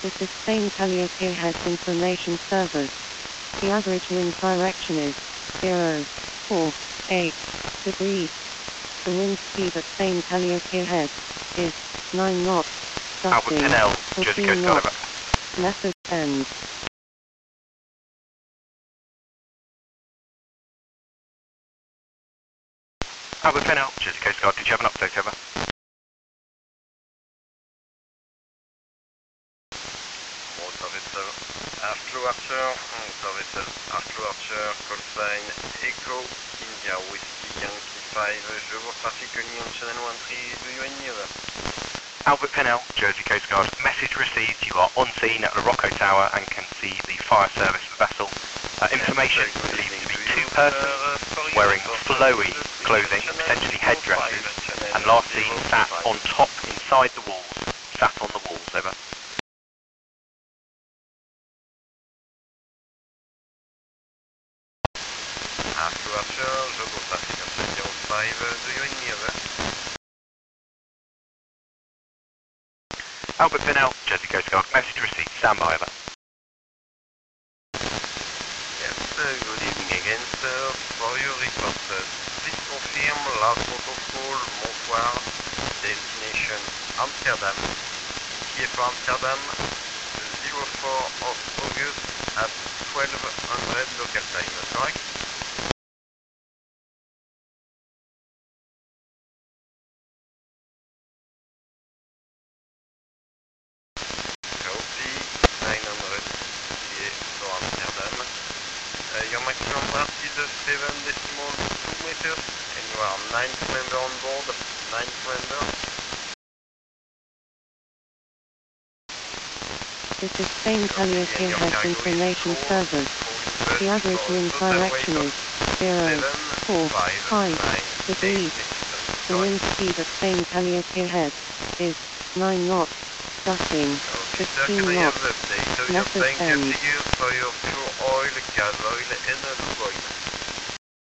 This is Spain Calliope Head Information Service. The average wind direction is 048 degrees. The wind speed at Spain Calliope Head is 9 knots. Albert Dusting, Pennell, 14 Jersey Coast Guard. knots. Message end. Albert Pennell, Jersey Coast Guard. Did you have an update, over? After Archer, call sign Echo, India, Whiskey, Yankee 5, je vois traffic only on channel 13, do you any over? Albert Pennell, Jersey Coast Guard. Message received. You are on scene at the Rocco Tower and can see the fire service vessel. Information believed to be 2 persons wearing flowy clothing, potentially headdresses, and last seen sat on top inside the walls. Sat on the walls, over. After Archer, je vois traffic on channel 05, do you any over? Albert Pennell, Jersey Coast Guard. Message received. Stand by, over. Yes, good evening again, sir. For your report, please confirm last protocol, Montoir, destination Amsterdam, ETA for Amsterdam, 04 of August at 1200 local time, correct? Copy, 900 ETA for Amsterdam. Your maximum draft is 7 decimal 2 meters, and you are 9th member on board, 9th member. This is Spain Calliope Head Information Service. The average wind direction is 045 degrees. The wind speed at Spain Calliope Head is 9 knots. Dusting, 15 knots. Message end. For your fuel oil, gas oil, and lube oil.